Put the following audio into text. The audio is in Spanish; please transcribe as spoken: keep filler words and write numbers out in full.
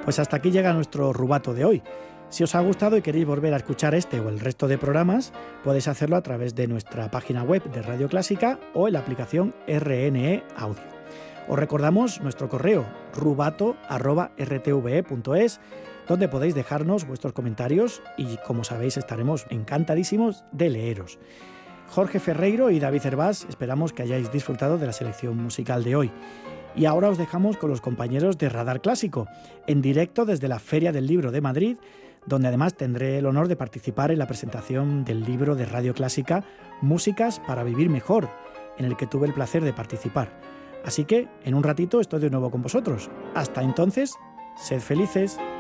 Pues hasta aquí llega nuestro Rubato de hoy. Si os ha gustado y queréis volver a escuchar este o el resto de programas, podéis hacerlo a través de nuestra página web de Radio Clásica o en la aplicación R N E Audio. Os recordamos nuestro correo rubato arroba r t v e punto es, donde podéis dejarnos vuestros comentarios y, como sabéis, estaremos encantadísimos de leeros. Jorge Ferreiro y David Hervás, esperamos que hayáis disfrutado de la selección musical de hoy. Y ahora os dejamos con los compañeros de Radar Clásico, en directo desde la Feria del Libro de Madrid, donde además tendré el honor de participar en la presentación del libro de Radio Clásica Músicas para Vivir Mejor, en el que tuve el placer de participar. Así que, en un ratito estoy de nuevo con vosotros. Hasta entonces, sed felices.